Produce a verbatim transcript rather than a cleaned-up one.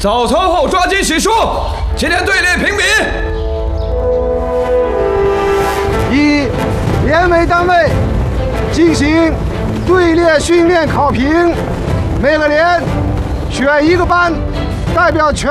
早操后抓紧洗漱，今天队列评比。 一，连委单位进行队列训练考评，每个连选一个班，代表全。